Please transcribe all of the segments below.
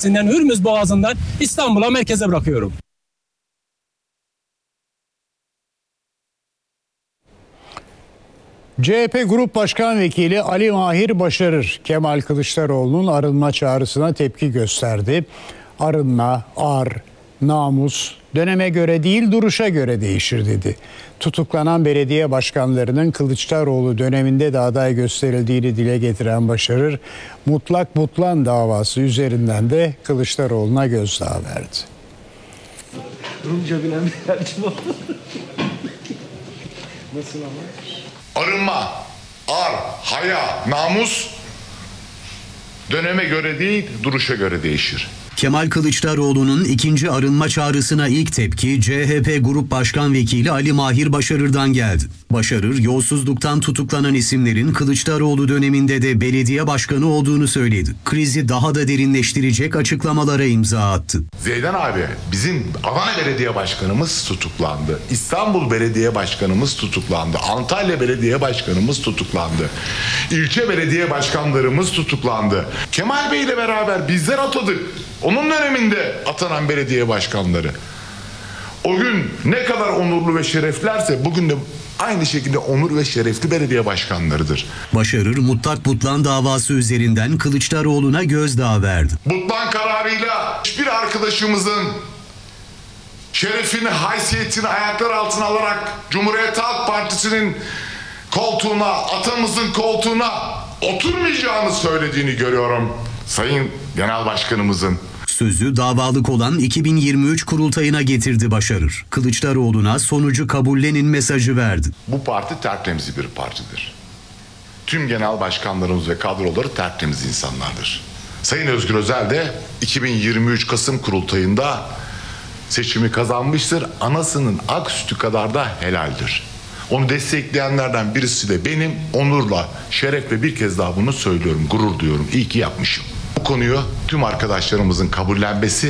Caddesi'nden, Hürmüz Boğazı'ndan İstanbul'a, merkeze bırakıyorum. CHP Grup Başkan Vekili Ali Mahir Başarır, Kemal Kılıçdaroğlu'nun arınma çağrısına tepki gösterdi. Arınma, ar, namus döneme göre değil duruşa göre değişir dedi. Tutuklanan belediye başkanlarının Kılıçdaroğlu döneminde de aday gösterildiğini dile getiren Başarır, mutlak butlan davası üzerinden de Kılıçdaroğlu'na gözdağı verdi. Rumca bilen bir tercüme oldu. Nasıl ama? Arınma, ar, haya, namus döneme göre değil, duruşa göre değişir. Kemal Kılıçdaroğlu'nun ikinci arınma çağrısına ilk tepki CHP Grup Başkan Vekili Ali Mahir Başarır'dan geldi. Başarır, yolsuzluktan tutuklanan isimlerin Kılıçdaroğlu döneminde de belediye başkanı olduğunu söyledi. Krizi daha da derinleştirecek açıklamalara imza attı. Zeydan abi, bizim Adana Belediye Başkanımız tutuklandı. İstanbul Belediye Başkanımız tutuklandı. Antalya Belediye Başkanımız tutuklandı. İlçe belediye başkanlarımız tutuklandı. Kemal Bey ile beraber bizler atadık. Onun döneminde atanan belediye başkanları. O gün ne kadar onurlu ve şereflerse bugün de aynı şekilde onur ve şerefli belediye başkanlarıdır. Başarır, mutlak butlan davası üzerinden Kılıçdaroğlu'na gözdağı verdi. Butlan kararıyla hiçbir arkadaşımızın şerefini, haysiyetini ayaklar altına alarak Cumhuriyet Halk Partisi'nin koltuğuna, atamızın koltuğuna oturmayacağını söylediğini görüyorum Sayın Genel Başkanımızın. Sözü davalık olan 2023 kurultayına getirdi Başarır. Kılıçdaroğlu'na sonucu kabullenin mesajı verdi. Bu parti tertemiz bir partidir. Tüm genel başkanlarımız ve kadroları tertemiz insanlardır. Sayın Özgür Özel de 2023 Kasım kurultayında seçimi kazanmıştır. Anasının ak sütü kadar da helaldir. Onu destekleyenlerden birisi de benim. Onurla, şerefle bir kez daha bunu söylüyorum. Gurur duyuyorum. İyi ki yapmışım. Bu konuyu tüm arkadaşlarımızın kabullenmesi,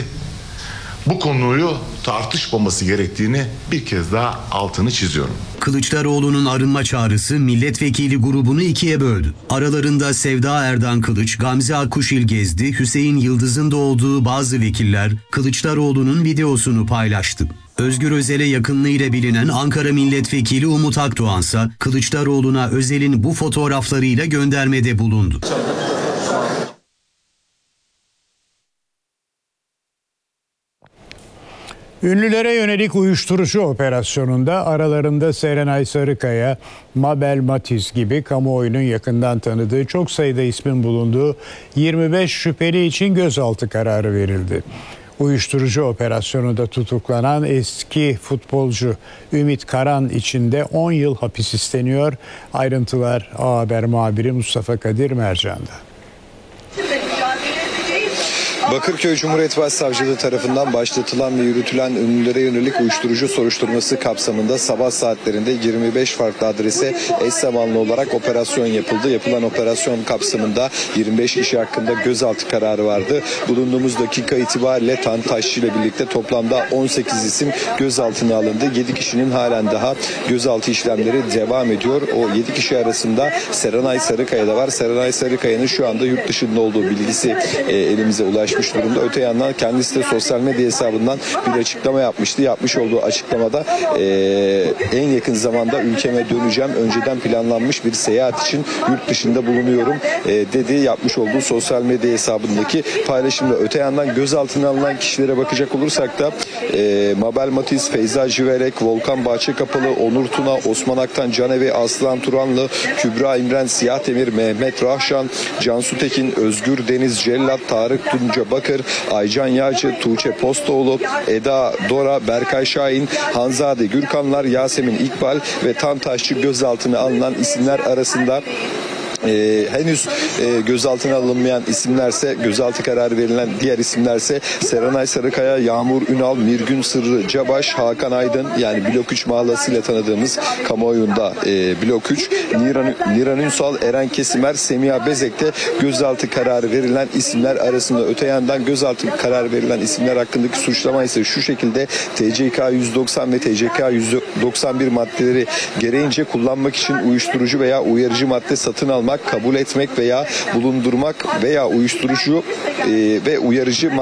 bu konuyu tartışmaması gerektiğini bir kez daha altını çiziyorum. Kılıçdaroğlu'nun arınma çağrısı milletvekili grubunu ikiye böldü. Aralarında Sevda Erdan Kılıç, Gamze Akkuşil gezdi, Hüseyin Yıldız'ın da olduğu bazı vekiller Kılıçdaroğlu'nun videosunu paylaştı. Özgür Özel'e yakınlığıyla bilinen Ankara Milletvekili Umut Akdoğan'sa Kılıçdaroğlu'na Özel'in bu fotoğraflarıyla göndermede bulundu. Ünlülere yönelik uyuşturucu operasyonunda aralarında Serenay Sarıkaya, Mabel Matiz gibi kamuoyunun yakından tanıdığı çok sayıda ismin bulunduğu 25 şüpheli için gözaltı kararı verildi. Uyuşturucu operasyonunda tutuklanan eski futbolcu Ümit Karan için de 10 yıl hapis isteniyor. Ayrıntılar A Haber muhabiri Mustafa Kadir Mercan'da. Bakırköy Cumhuriyet Başsavcılığı tarafından başlatılan ve yürütülen ünlülere yönelik uyuşturucu soruşturması kapsamında sabah saatlerinde 25 farklı adrese eş zamanlı olarak operasyon yapıldı. Yapılan operasyon kapsamında 25 kişi hakkında gözaltı kararı vardı. Bulunduğumuz dakika itibariyle Tantaşçı ile birlikte toplamda 18 isim gözaltına alındı. 7 kişinin halen daha gözaltı işlemleri devam ediyor. O 7 kişi arasında Serenay Sarıkaya da var. Serenay Sarıkaya'nın şu anda yurt dışında olduğu bilgisi elimize ulaşmış durumda. Öte yandan kendisi de sosyal medya hesabından bir açıklama yapmıştı. Yapmış olduğu açıklamada en yakın zamanda ülkeme döneceğim. Önceden planlanmış bir seyahat için yurt dışında bulunuyorum dedi. Yapmış olduğu sosyal medya hesabındaki paylaşımda. Öte yandan gözaltına alınan kişilere bakacak olursak da Mabel Matiz, Feyza Civerek, Volkan Bahçekapalı, Onur Tuna, Osman Aktan, Canevi, Aslan Turanlı, Kübra İmren, Siyah Demir, Mehmet Rahşan, Cansu Tekin, Özgür Deniz, Cellat, Tarık Tunca Bakır, Aycan Yağcı, Tuğçe Postoğlu, Eda Dora, Berkay Şahin, Hanzade Gürkanlar, Yasemin İkbal ve Tantaşçı gözaltına alınan isimler arasında. Henüz gözaltına alınmayan isimlerse, gözaltı kararı verilen diğer isimlerse Serenay Sarıkaya, Yağmur Ünal, Mirgün Sırrı Cabaş, Hakan Aydın, yani Blok 3 mahallesiyle tanıdığımız kamuoyunda Blok 3, Niran Ünsal, Eren Kesimer, Semiha Bezek'te gözaltı kararı verilen isimler arasında. Öte yandan gözaltı kararı verilen isimler hakkındaki suçlama ise şu şekilde: TCK 190 ve TCK 191 maddeleri gereğince kullanmak için uyuşturucu veya uyarıcı madde satın almak, kabul etmek veya bulundurmak veya uyuşturucu ve uyarıcı